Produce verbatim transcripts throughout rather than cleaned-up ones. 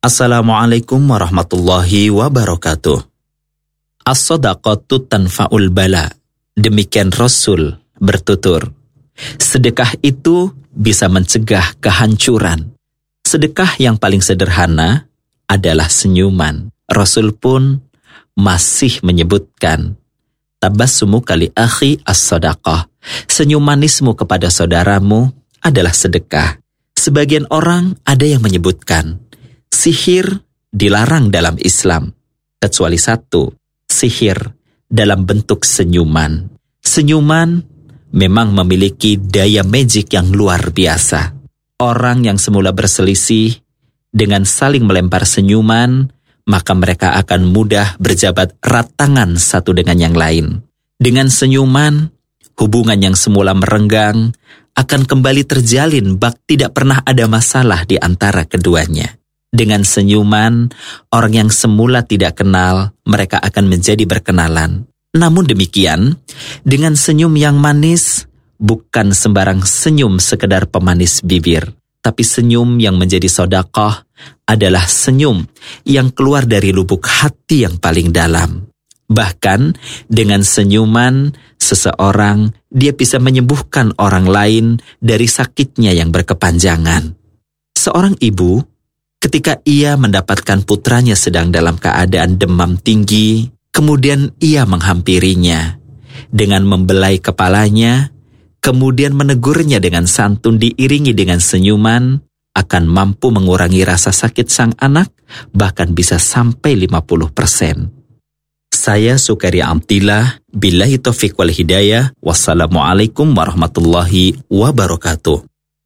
Assalamualaikum warahmatullahi wabarakatuh. As-sadaqatu tanfa'ul bala. Demikian Rasul bertutur. Sedekah itu bisa mencegah kehancuran. Sedekah yang paling sederhana adalah senyuman. Rasul pun masih menyebutkan, tabassumuka li akhi as-sadaqah. Senyum manismu kepada saudaramu adalah sedekah. Sebagian orang ada yang menyebutkan, sihir dilarang dalam Islam, kecuali satu, sihir dalam bentuk senyuman. Senyuman memang memiliki daya magic yang luar biasa. Orang yang semula berselisih, dengan saling melempar senyuman, maka mereka akan mudah berjabat erat tangan satu dengan yang lain. Dengan senyuman, hubungan yang semula merenggang akan kembali terjalin bak tidak pernah ada masalah di antara keduanya. Dengan senyuman, orang yang semula tidak kenal, mereka akan menjadi berkenalan. Namun demikian, dengan senyum yang manis, bukan sembarang senyum sekedar pemanis bibir, tapi senyum yang menjadi sedekah adalah senyum yang keluar dari lubuk hati yang paling dalam. Bahkan dengan senyuman, seseorang dia bisa menyembuhkan orang lain dari sakitnya yang berkepanjangan. Seorang ibu, ketika ia mendapatkan putranya sedang dalam keadaan demam tinggi, kemudian ia menghampirinya dengan membelai kepalanya, kemudian menegurnya dengan santun diiringi dengan senyuman, akan mampu mengurangi rasa sakit sang anak, bahkan bisa sampai lima puluh persen. Saya Sukaria Amtillah, billahi taufiq wal hidayah, wassalamualaikum warahmatullahi wabarakatuh.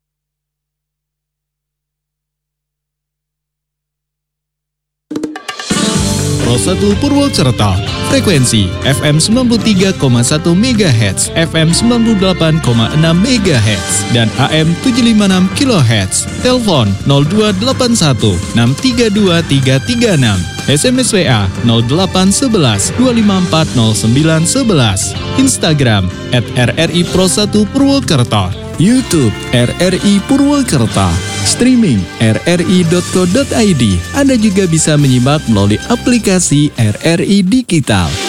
Rosatul Purwokerto, frekuensi F M sembilan puluh tiga koma satu megahertz, F M sembilan puluh delapan koma enam megahertz, dan A M tujuh lima enam kilohertz. Telepon nol dua delapan satu enam tiga dua tiga tiga enam. S M S W A nol delapan satu satu dua lima empat nol sembilan satu satu. Instagram at R R I Pro satu Purwokerto. YouTube R R I Purwokerto. Streaming r r i dot co dot i d. Anda juga bisa menyimak melalui aplikasi R R I Digital.